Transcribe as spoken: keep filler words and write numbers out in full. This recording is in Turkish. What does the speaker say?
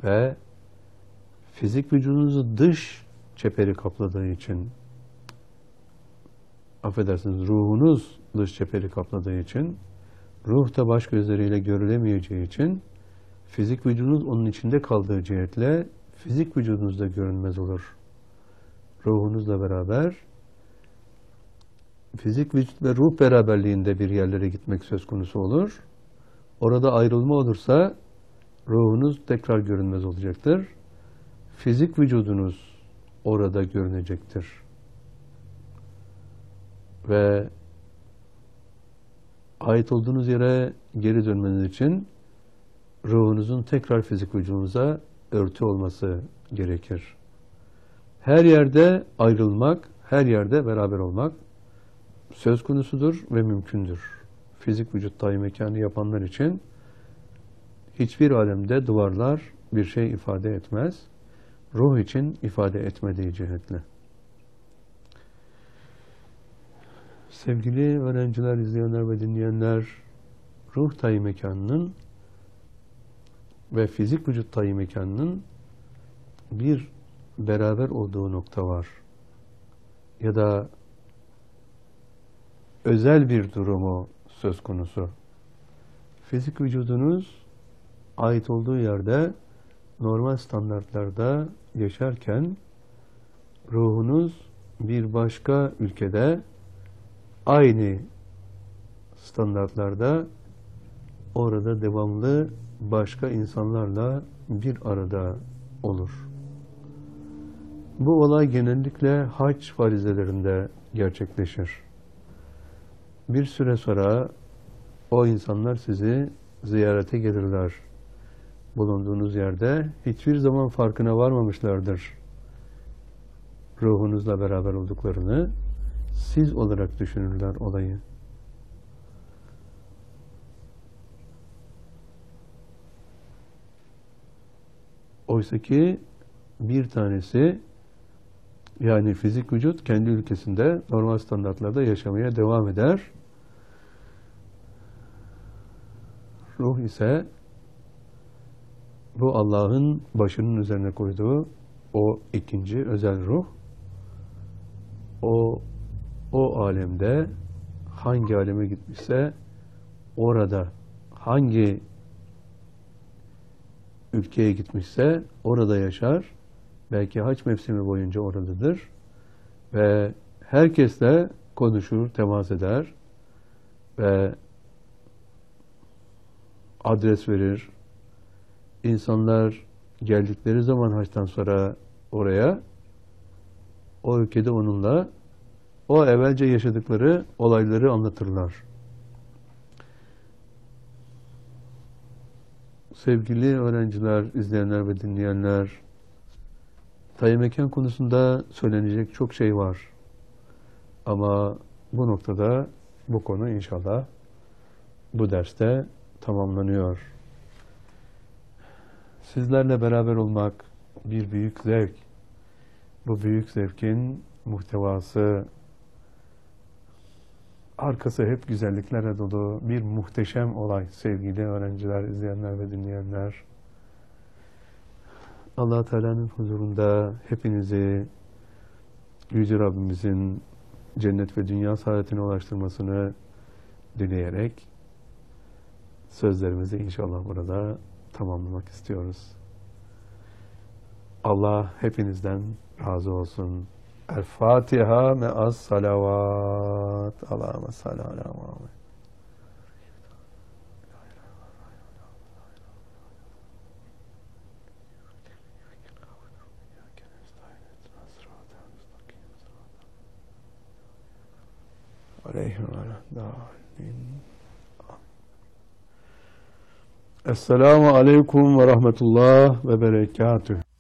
ve fizik vücudunuzu dış çeperi kapladığı için, affedersiniz, ruhunuz dış çeperi kapladığı için, ruh da baş gözleriyle görülemeyeceği için, fizik vücudunuz onun içinde kaldığı cihetle fizik vücudunuz da görünmez olur. Ruhunuzla beraber fizik vücut ve ruh beraberliğinde bir yerlere gitmek söz konusu olur. Orada ayrılma olursa ruhunuz tekrar görünmez olacaktır. Fizik vücudunuz orada görünecektir. Ve ait olduğunuz yere geri dönmeniz için ruhunuzun tekrar fizik vücudunuza örtü olması gerekir. Her yerde ayrılmak, her yerde beraber olmak söz konusudur ve mümkündür. Fizik vücut dahi mekanı yapanlar için hiçbir alemde duvarlar bir şey ifade etmez. Ruh için ifade etmediği cihetle. Sevgili öğrenciler, izleyenler ve dinleyenler, ruh dahi mekanının ve fizik vücut dahi mekanının bir beraber olduğu nokta var. Ya da özel bir durumu söz konusu. Fizik vücudunuz ait olduğu yerde normal standartlarda yaşarken ruhunuz bir başka ülkede aynı standartlarda orada devamlı başka insanlarla bir arada olur. Bu olay genellikle hac farizelerinde gerçekleşir. Bir süre sonra o insanlar sizi ziyarete gelirler. Bulunduğunuz yerde hiçbir zaman farkına varmamışlardır ruhunuzla beraber olduklarını. Siz olarak düşünürler olayı. Oysa ki bir tanesi, yani fizik vücut kendi ülkesinde normal standartlarda yaşamaya devam eder. Ruh ise bu Allah'ın başının üzerine koyduğu o ikinci özel ruh, o o alemde hangi aleme gitmişse orada, hangi ülkeye gitmişse orada yaşar. Belki hac mevsimi boyunca oradadır ve herkesle konuşur, temas eder ve adres verir. İnsanlar geldikleri zaman haçtan sonra oraya, o ülkede onunla o evvelce yaşadıkları olayları anlatırlar. Sevgili öğrenciler, izleyenler ve dinleyenler, tayin mekan konusunda söylenecek çok şey var. Ama bu noktada bu konu inşallah bu derste tamamlanıyor. Sizlerle beraber olmak bir büyük zevk. Bu büyük zevkin muhtevası, arkası hep güzelliklerle dolu bir muhteşem olay sevgili öğrenciler, izleyenler ve dinleyenler. Allah Teala'nın huzurunda hepinizi Yüce Rabbimizin cennet ve dünya saadetine ulaştırmasını dileyerek sözlerimizi inşallah burada tamamlamak istiyoruz. Allah hepinizden razı olsun. El-Fatiha me'as salavat. Allahümme salli ala Muhammed. Esselamu aleyküm ve rahmetullah ve berekatüh.